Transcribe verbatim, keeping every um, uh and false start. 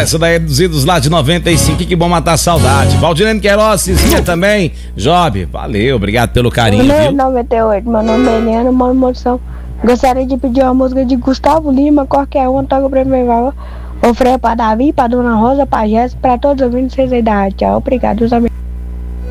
essa daí é dos idos lá de noventa e cinco, que bom matar a saudade. Valdilene Queiroz, Cizinha também. Job, valeu, obrigado pelo carinho, Meu viu? noventa e oito, meu nome é Eliana, moro em Moção. Gostaria de pedir uma música de Gustavo Lima, qualquer uma, toca pra mim, valor. Vou freio pra Davi, pra Dona Rosa, pra Jéssica, pra todos os ouvintes, vocês aí da rádio. Tchau, obrigado, os amigos.